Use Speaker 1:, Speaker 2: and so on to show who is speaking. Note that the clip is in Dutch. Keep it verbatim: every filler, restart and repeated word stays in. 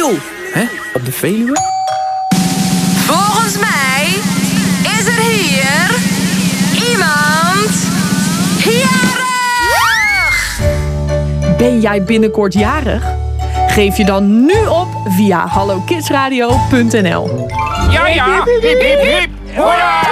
Speaker 1: Leeuw. Hè? Op de Veluwe?
Speaker 2: Volgens mij is er hier iemand jarig.
Speaker 3: Ben jij binnenkort jarig? Geef je dan nu op via hallo kids radio punt n l.
Speaker 4: Ja, ja, hip, hip, hip, hoera!